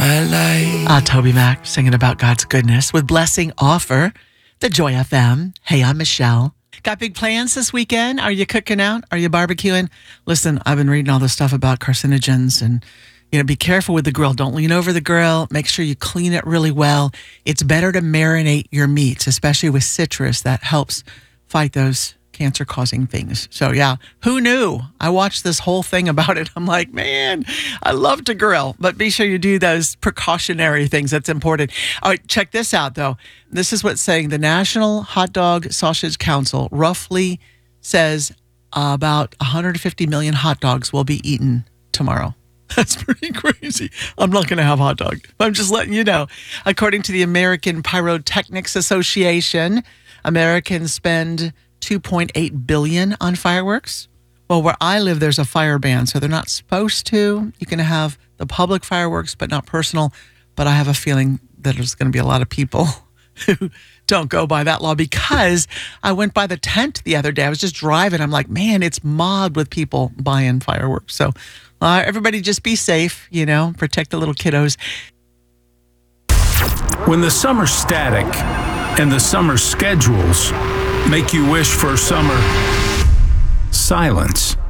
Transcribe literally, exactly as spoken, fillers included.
my life. Ah, Toby Mac singing about God's goodness with Blessing Offer, the Joy F M. Hey, I'm Michelle. Got big plans this weekend? Are you cooking out? Are you barbecuing? Listen, I've been reading all this stuff about carcinogens and, you know, be careful with the grill. Don't lean over the grill. Make sure you clean it really well. It's better to marinate your meats, especially with citrus. That helps fight those cancer-causing things. So, yeah, who knew? I watched this whole thing about it. I'm like, man, I love to grill. But be sure you do those precautionary things. That's important. All right, check this out, though. This is what's saying. The National Hot Dog Sausage Council roughly says uh, about one hundred fifty million hot dogs will be eaten tomorrow. That's pretty crazy. I'm not going to have hot dog. I'm just letting you know. According to the American Pyrotechnics Association, Americans spend two point eight billion dollars on fireworks. Well, where I live, there's a fire ban, so they're not supposed to. You can have the public fireworks, but not personal. But I have a feeling that there's going to be a lot of people who don't go by that law, because I went by the tent the other day. I was just driving. I'm like, man, it's mobbed with people buying fireworks. So uh, everybody just be safe, you know, protect the little kiddos. When the summer static and the summer schedules make you wish for summer silence.